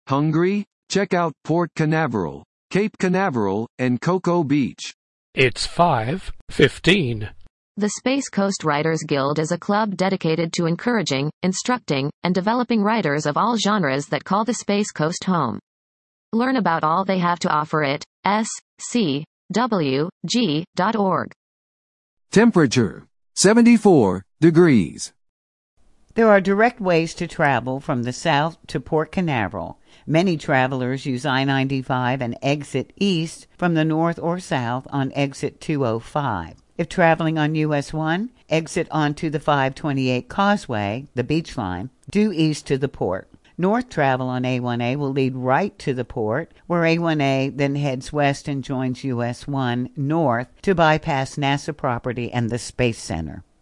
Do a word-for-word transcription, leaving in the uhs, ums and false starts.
Hungry? Check out Port Canaveral, Cape Canaveral, and Cocoa Beach. It's five fifteen. The Space Coast Writers Guild is a club dedicated to encouraging, instructing, and developing writers of all genres that call the Space Coast home. Learn about all they have to offer at s c w g dot org. Temperature, seventy-four degrees. There are direct ways to travel from the south to Port Canaveral. Many travelers use I ninety-five and exit east from the north or south on exit two oh five. If traveling on U S one, exit onto the five twenty-eight Causeway, the beach line, due east to the port. North travel on A one A will lead right to the port, where A one A then heads west and joins U S one north to bypass NASA property and the Space Center.